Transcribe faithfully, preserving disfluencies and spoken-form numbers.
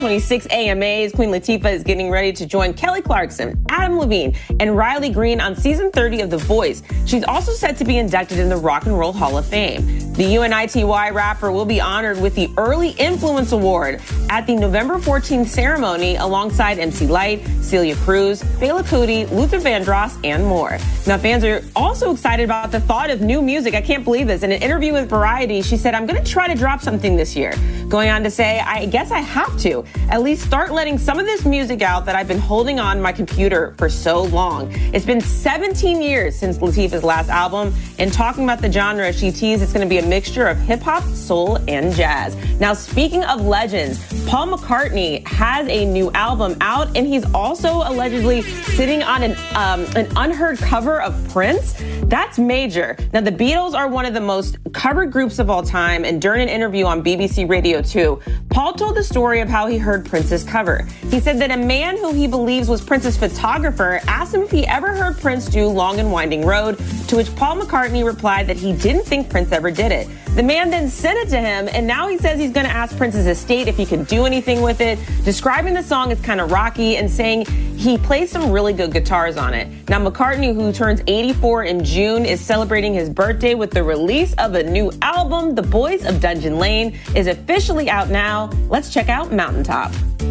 twenty-six A M As, Queen Latifah is getting ready to join Kelly Clarkson, Adam Levine, and Riley Green on season thirty of The Voice. She's also set to be inducted in the Rock and Roll Hall of Fame. The U N I T Y rapper will be honored with the Early Influence Award at the November fourteenth ceremony alongside M C Lyte, Celia Cruz, Fela Kuti, Luther Vandross, and more. Now, fans are also excited about the thought of new music. I can't believe this. In an interview with Variety, she said, "I'm going to try to drop something this year." Going on to say, "I guess I have to at least start letting some of this music out that I've been holding on my computer for so long." It's been seventeen years since Latifah's last album, and talking about the genre, she teased it's going to be a mixture of hip-hop, soul, and jazz. Now, speaking of legends, Paul McCartney has a new album out, and he's also allegedly sitting on an, um, an unheard cover of Prince. That's major. Now, the Beatles are one of the most covered groups of all time, and during an interview on B B C Radio two, Paul told the story of how he heard Prince's cover. He said that a man who he believes was Prince's photographer asked him if he ever heard Prince do Long and Winding Road, to which Paul McCartney replied that he didn't think Prince ever did it. The man then sent it to him, and now he says he's going to ask Prince's estate if he can do anything with it, describing the song as kind of rocky and saying he plays some really good guitars on it. Now, McCartney, who turns eighty-four in June, is celebrating his birthday with the release of a new album. The Boys of Dungeon Lane is officially out now. Let's check out Mountaintop.